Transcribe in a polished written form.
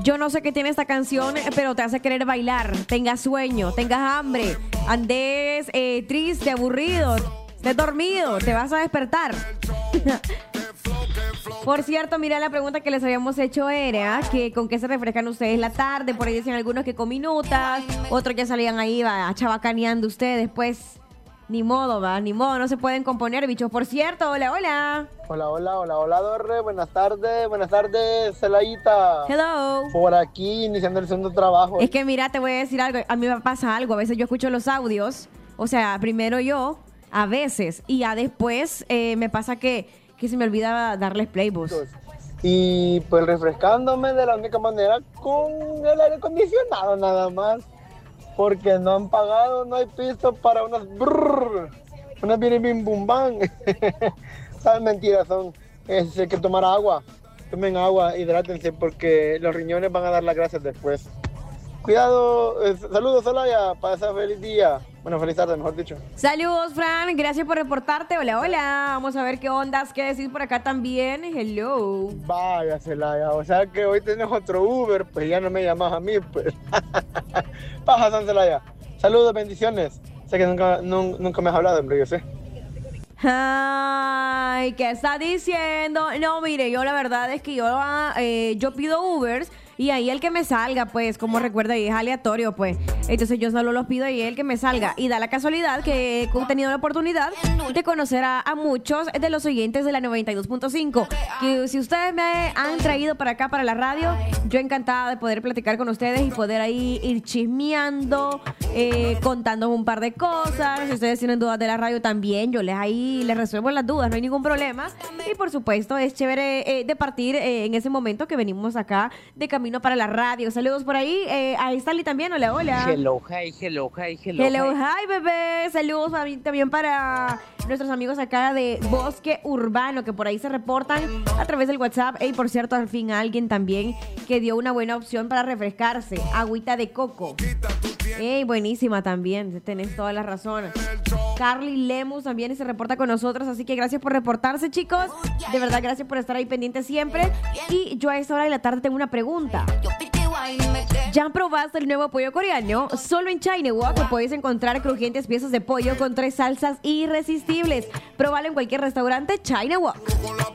Yo no sé qué tiene esta canción, pero te hace querer bailar. Tengas sueño, tengas hambre, andes triste, aburrido, estés dormido, te vas a despertar. Por cierto, mira, la pregunta que les habíamos hecho era que con qué se refrescan ustedes la tarde. Por ahí decían algunos que con minutas, otros ya salían ahí chabacaneando ustedes. Pues ni modo, ni modo, no se pueden componer, bichos. Por cierto, hola, hola. Hola, Dorre. Buenas tardes, Celayita. Hello. Por aquí, iniciando el segundo trabajo. Es que mira, te voy a decir algo. A mí me pasa algo. A veces yo escucho los audios. O sea, primero yo, a veces. Y ya después me pasa que se me olvida darles playboost. Y pues refrescándome de la única manera con el aire acondicionado nada más. Porque no han pagado, no hay piso para unas biribim bum bam. ¿Saben? Mentiras son. Hay que tomar agua. Tomen agua, hidrátense porque los riñones van a dar las gracias después. Cuidado, saludos Celaya, pasa feliz día. Bueno, feliz tarde, mejor dicho. Saludos, Fran, gracias por reportarte. Hola, hola. Vamos a ver qué ondas, qué decís por acá también. Hello. Vaya, Celaya, o sea que hoy tenés otro Uber, pues ya no me llamas a mí, pues. Baja, San Celaya. Saludos, bendiciones. Sé que nunca me has hablado, hombre, yo sé. Ay, ¿qué está diciendo? No, mire, yo la verdad es que yo pido Ubers y ahí el que me salga, pues, como recuerda, ahí es aleatorio, pues. Entonces yo solo los pido y el que me salga. Y da la casualidad que he tenido la oportunidad de conocer a muchos de los oyentes de la 92.5. Que si ustedes me han traído para acá, para la radio, yo encantada de poder platicar con ustedes y poder ahí ir chismeando, contando un par de cosas. Si ustedes tienen dudas de la radio también, yo les resuelvo las dudas, no hay ningún problema. Y por supuesto, es chévere de partir en ese momento que venimos acá de camino para la radio. Saludos por ahí. Ahí está Lee también. Hola, hola. Hello, hi, bebé. Saludos también para nuestros amigos acá de Bosque Urbano, que por ahí se reportan a través del WhatsApp. Y por cierto, al fin alguien también que dio una buena opción para refrescarse. Agüita de coco. Buenísima también. Tenés toda la razón. Carly Lemus también se reporta con nosotros, así que gracias por reportarse, chicos. De verdad, gracias por estar ahí pendientes siempre. Y yo a esta hora de la tarde tengo una pregunta. ¿Ya probaste el nuevo pollo coreano? Solo en China Walk puedes encontrar crujientes piezas de pollo con 3 salsas irresistibles. Próbalo en cualquier restaurante China Walk.